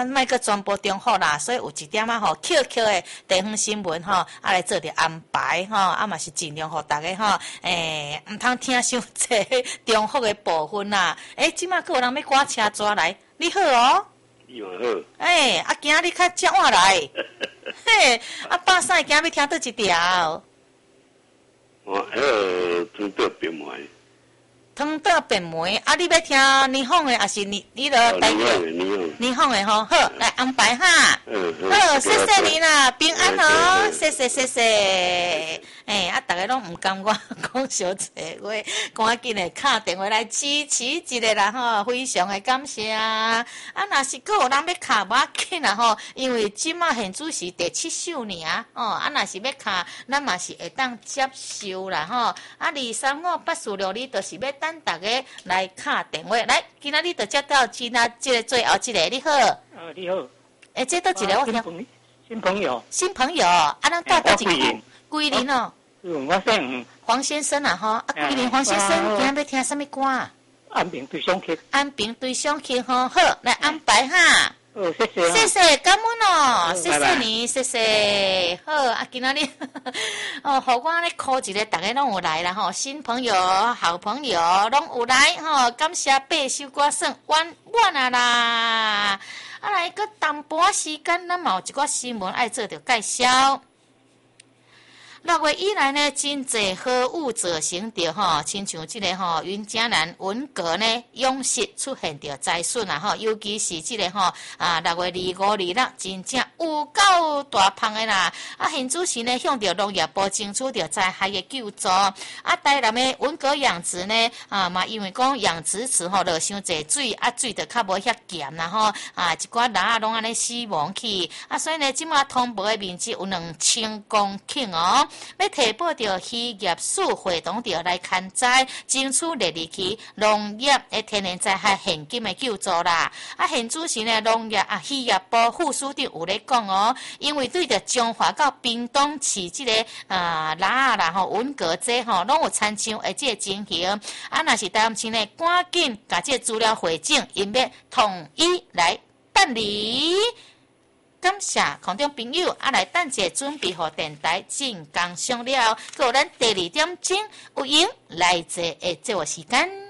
莫个全部重复啦，所以有一点啊吼，Q 的地方新闻吼，来做着安排吼，嘛是尽量互大家吼，毋通听伤济重复的部分啦。即马有人要赶车抓来，你好哦。 你好。 今日较早晚来，嘿，巴萨今日听倒一条。 汤倒变梅。 汤倒变梅，你要听霓虹的，还是你的台语？霓虹的吼，好，来安排哈。好，谢谢你啦，平安哦，谢谢。大家拢唔甘我讲小济话，赶紧的敲电话来支持一个啦吼，非常的感谢啊！若是阁有人要敲，无要紧啦吼，因为即马现主是第7首尔哦，若是要敲，咱嘛是会当接受啦吼。2358462，你就是要等大家来敲电话来。今仔日就接到即个最后一个，你好。 你好。 这倒一个我听。新朋友，咱到倒一个。桂林哦， 我姓黄先生啊吼，桂林黄先生，今日要听什么歌？ 安平对象曲。 安平对象曲吼，好，来安排哈。谢谢，感恩哦，谢谢你，谢谢。好，今仔日互我咧 call 一个，大家拢有来啦吼，新朋友、好朋友拢有来吼，感谢8首歌算完啊啦。来个淡薄时间，咱嘛有一个新闻爱做着介绍。6月以来呢，真侪好物造成着吼，亲像这个吼云嘉南文革呢，勇士出现着灾损啊吼，尤其是这个吼6月25、26，真正有够大胖的啦！现主席呢向着农业部争取着灾害的救助。台南的文革养殖呢嘛，因为讲养殖池吼落伤侪水，水就较无遐咸啦吼，一寡人拢安尼死亡去，所以呢，即马通报的面积有2000公顷哦。要提报着渔业署会同着来勘灾，争取热力期农业的天然灾害现金的救助啦。现主席呢，农业渔业部副署长有咧讲哦，因为对着中华到屏东市这个啦吼文革这吼，拢有参照的这个情形。若是担心呢，赶紧把这资料汇整，因要统一来办理。感谢空中朋友来等者准备好电台进工商了，有咱第2点钟有闲来者的节目时间。